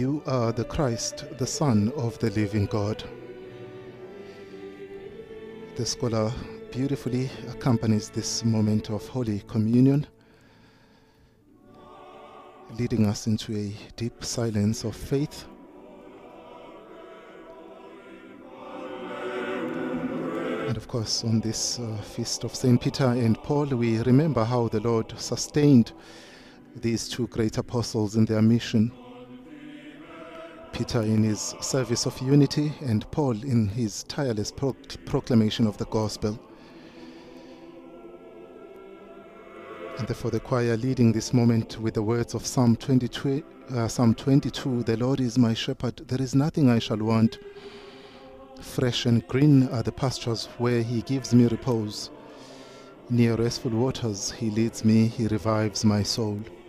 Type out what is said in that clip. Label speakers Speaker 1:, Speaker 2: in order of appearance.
Speaker 1: You are the Christ, the Son of the living God. The scholar beautifully accompanies this moment of Holy Communion, leading us into a deep silence of faith. And of course, on this feast of St. Peter and Paul, we remember how the Lord sustained these two great apostles in their mission. Peter in his service of unity, and Paul in his tireless proclamation of the gospel. And therefore the choir leading this moment with the words of Psalm 22, the Lord is my shepherd, there is nothing I shall want. Fresh and green are the pastures where he gives me repose. Near restful waters he leads me, he revives my soul.